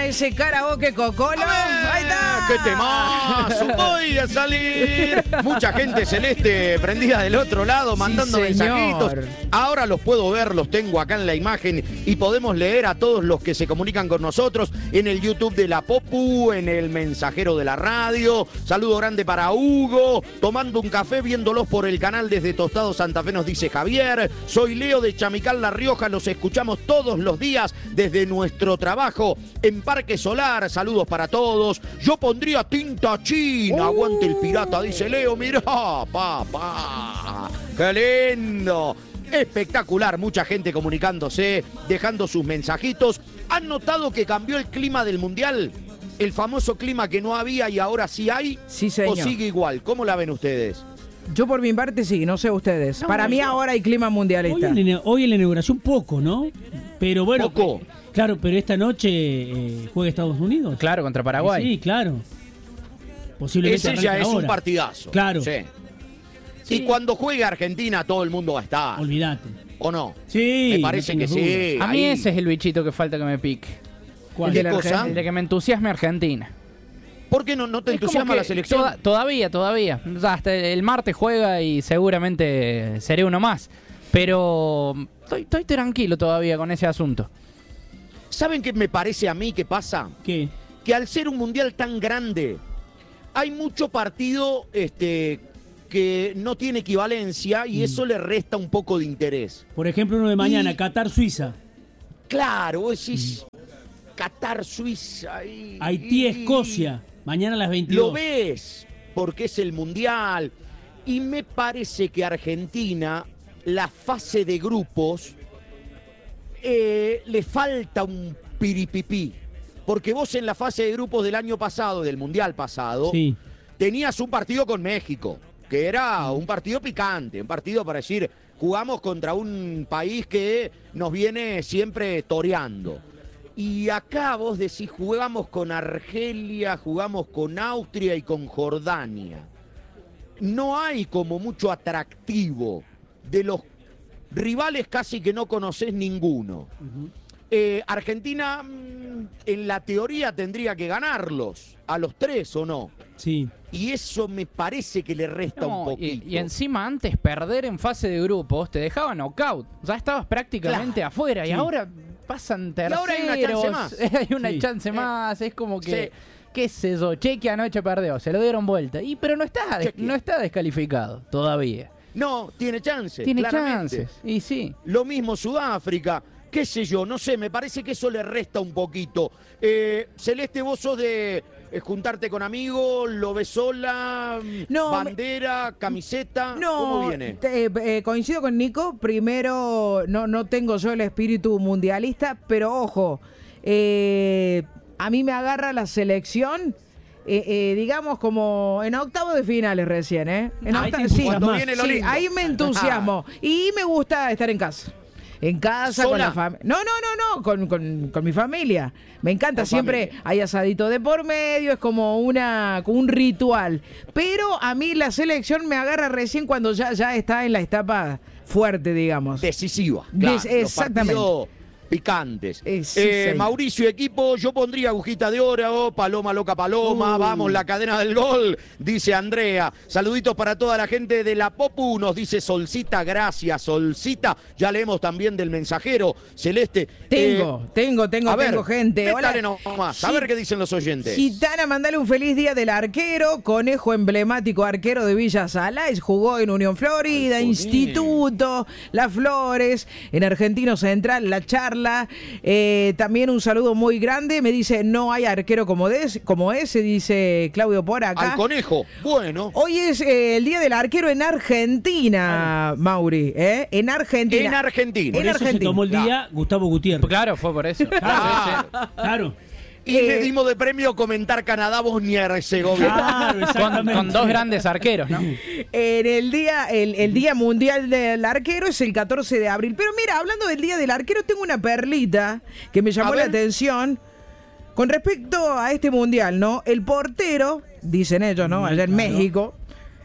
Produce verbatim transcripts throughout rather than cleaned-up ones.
ese karaoke Cocolo. Ahí está. ¡Qué temazo! Voy a salir. Mucha gente celeste prendida del otro lado, mandando sí, mensajitos. Ahora los puedo ver, los tengo acá en la imagen y podemos leer a todos los que se comunican con nosotros en el YouTube de La Popu, en el mensajero de la radio. Saludo grande para Hugo, tomando un café, viéndolos por el canal desde Tostado Santa Fe, nos dice Javier. Soy Leo de Chamical, La Rioja, los escuchamos todos los días desde nuestro trabajo en Parque Solar. Saludos para todos. Yo pondría tinta china, uh. aguante el pirata, dice Leo. Mirá, papá, qué lindo. Espectacular, mucha gente comunicándose, dejando sus mensajitos. ¿Han notado que cambió el clima del Mundial? El famoso clima que no había y ahora sí hay. Sí, señor. ¿O sigue igual? ¿Cómo la ven ustedes? Yo por mi parte sí, no sé ustedes. No, Para mí yo... ahora hay clima mundialista. Hoy en, hoy en la inauguración poco, ¿no? Pero bueno, poco. Claro, pero esta noche eh, juega Estados Unidos. Claro, contra Paraguay. Sí, claro. Posiblemente ese ya es ahora. un partidazo. Claro. Sí. Sí. Y cuando juegue Argentina todo el mundo va a estar. Olvídate. ¿O no? Sí. Me parece no que duda. sí. A mí ahí. ese es el bichito que falta que me pique. ¿Cuál? ¿Qué El de la cosa? Argentina. El de que me entusiasme Argentina. ¿Por qué no, no te Es como entusiasma que la selección? toda- todavía, todavía. O sea, hasta el martes juega y seguramente seré uno más. Pero estoy, estoy tranquilo todavía con ese asunto. ¿Saben qué me parece a mí que pasa? ¿Qué? Que al ser un mundial tan grande, hay mucho partido este, que no tiene equivalencia y Mm. eso le resta un poco de interés. Por ejemplo, uno de mañana, Y- Qatar-Suiza. Claro, vos decís Qatar, Suiza y... Haití-Escocia. Mañana a las veintidós. Lo ves, porque es el mundial. Y me parece que Argentina, la fase de grupos, eh, le falta un piripipí. Porque vos en la fase de grupos del año pasado, del mundial pasado, Sí. tenías un partido con México, que era un partido picante, un partido para decir, jugamos contra un país que nos viene siempre toreando. Y acá vos decís, jugamos con Argelia, jugamos con Austria y con Jordania. No hay como mucho atractivo. De los rivales casi que no conocés ninguno. Uh-huh. Eh, Argentina, mm, en la teoría, tendría que ganarlos, a los tres, ¿o no? Sí. Y eso me parece que le resta No, un poquito. y, y encima antes perder en fase de grupos te dejaba knockout. Ya estabas prácticamente Claro. afuera y Sí. ahora pasan terceros. ahora hay una chance más. Hay una Sí. chance Eh, más. Es como que, sí. qué sé yo, Cheque anoche perdió, se lo dieron vuelta. Y pero no está, Cheque. no está descalificado todavía. No, tiene chances. Tiene claramente. chances. Y sí. Lo mismo Sudáfrica, qué sé yo, no sé, me parece que eso le resta un poquito. Eh, Celeste, vos sos de eh, juntarte con amigos, lo ves sola, No, bandera, camiseta, No, ¿cómo viene? te- eh, coincido con Nico. Primero, no, no tengo yo el espíritu mundialista, pero ojo, eh, a mí me agarra la selección, eh, eh, digamos, como en octavos de finales recién, ¿eh? En Ahí octa- te sí, entusiasmas. Cuando viene lo sí, lindo. ahí me entusiasmo. Y me gusta estar en casa. En casa, ¿Sola? con la familia. No, no, no, no, con, con, con mi familia. Me encanta, Con siempre familia. hay asadito de por medio, es como una como un ritual. Pero a mí la selección me agarra recién cuando ya, ya está en la etapa fuerte, digamos. Decisiva, Des- claro, los exactamente. partidos picantes. Eh, sí, Eh, señor. Mauricio, equipo, yo pondría agujita de oro, paloma loca paloma, Uh. vamos, la cadena del gol, dice Andrea. Saluditos para toda la gente de la Popu, nos dice Solcita, gracias, Solcita. Ya leemos también del mensajero, Celeste. Tengo, Eh, tengo, tengo, a ver, tengo gente. Hola. métale nomás, a Gi- ver qué dicen los oyentes. Gitana, mandale un feliz día del arquero, conejo emblemático arquero de Villa Salais, jugó en Unión Florida, Ay, Instituto, Las Flores, en Argentino Central, La Charla. Eh, también un saludo muy grande, me dice, no hay arquero como, des, como ese, dice Claudio por acá. Al conejo, bueno. Hoy es eh, el día del arquero en Argentina, Mauri, ¿eh? En Argentina. En Argentina. Por En eso se Argentina. tomó el día Gustavo Gutiérrez. Claro, fue por eso. Ah. Sí, sí. Claro. Y Eh, le dimos de premio comentar Canadá, Bosnia y Herzegovina. Claro, Con, exactamente. con dos grandes arqueros, ¿no? En el día, el, el Día Mundial del Arquero es el catorce de abril. Pero mira, hablando del Día del Arquero, tengo una perlita que me llamó A la ver. atención. Con respecto a este mundial, ¿no? El portero, dicen ellos, ¿no? Allá en Claro. México,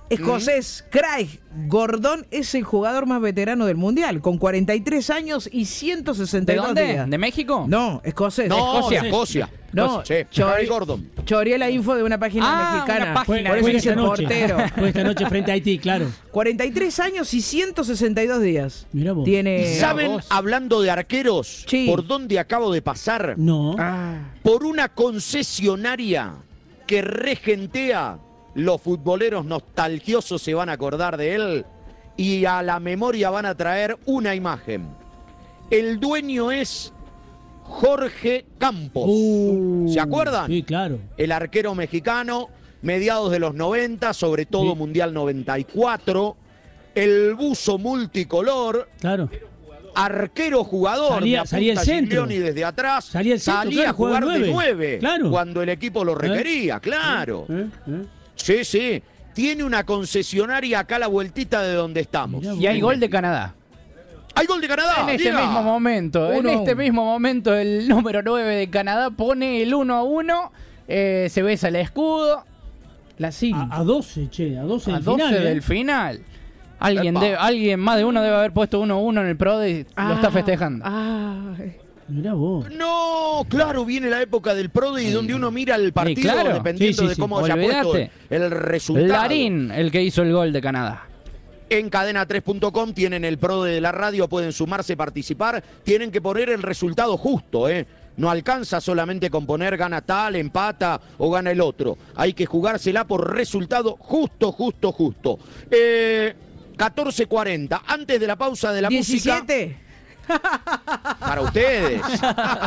escocés Craig Gordon es el jugador más veterano del Mundial, con cuarenta y tres años y ciento sesenta y ¿De dos dónde? días. ¿De México? No, escocés. No, Escocia. de Escocia. No, sí, Chori- Craig Gordon. Choreé la info de una página Ah, mexicana. una página. Por eso Juega dice esta noche. portero. Juega esta noche frente a Haití, claro. cuarenta y tres años y ciento sesenta y dos días. Mirá vos. Tiene. ¿Saben, vos. hablando de arqueros, Sí. por dónde acabo de pasar? No. Ah, Por una concesionaria que regentea. Los futboleros nostalgiosos se van a acordar de él y a la memoria van a traer una imagen. El dueño es Jorge Campos. Uh, ¿Se acuerdan? Sí, claro. El arquero mexicano, mediados de los noventa, sobre todo Sí. Mundial noventa y cuatro. El buzo multicolor, Claro. arquero jugador. Salía- me salía el apunta centro. Giglioni desde atrás. Salía el centro, salía claro, a jugar jugaba de nueve. nueve. Claro. Cuando el equipo lo requería, claro. ¿Eh? ¿Eh? Sí, sí. Tiene una concesionaria acá a la vueltita de donde estamos. Mirá Y hay gol de Canadá. ¡Hay gol de Canadá! En este diga. mismo momento, en Uno a este uno. mismo momento, el número nueve de Canadá pone el uno a uno. eh, se besa el escudo. la Cini. A, a doce, che, a doce A del doce final. ¿eh? del final. Alguien, Epa. debe- alguien, más de uno debe haber puesto uno a uno en el Pro y Ah, lo está festejando. ay. Mirá vos. No, claro, viene la época del Prodi donde uno mira el partido claro. dependiendo Sí, sí, de sí. cómo haya puesto Olvídate. el resultado. Larín, el que hizo el gol de Canadá. En cadena tres punto com tienen el Prodi de la radio, pueden sumarse, participar, tienen que poner el resultado justo, ¿eh? No alcanza solamente con poner gana tal, empata o gana el otro. Hay que jugársela por resultado justo, justo, justo. Eh, catorce cuarenta, antes de la pausa de la música. diecisiete. Para ustedes.